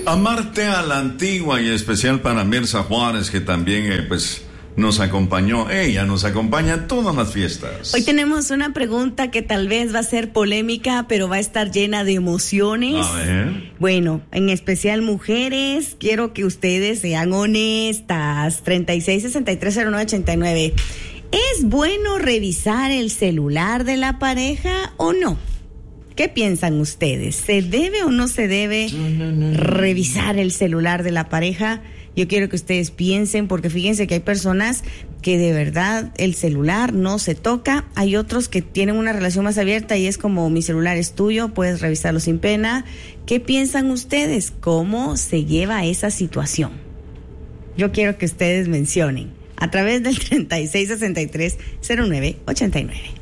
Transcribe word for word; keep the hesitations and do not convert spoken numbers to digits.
Amarte a la antigua, y especial para Mirza Juárez, que también eh, pues nos acompañó. Ella nos acompaña en todas las fiestas. Hoy tenemos una pregunta que tal vez va a ser polémica, pero va a estar llena de emociones. A ver. Bueno, en especial mujeres, quiero que ustedes sean honestas. treinta y seis, sesenta y tres, cero nueve, ochenta y nueve. ¿Es bueno revisar el celular de la pareja o no? ¿Qué piensan ustedes? ¿Se debe o no se debe no, no, no, revisar el celular de la pareja? Yo quiero que ustedes piensen, porque fíjense que hay personas que de verdad el celular no se toca. Hay otros que tienen una relación más abierta y es como: mi celular es tuyo, puedes revisarlo sin pena. ¿Qué piensan ustedes? ¿Cómo se lleva esa situación? Yo quiero que ustedes mencionen a través del treinta y seis, sesenta y tres, cero nueve, ochenta y nueve.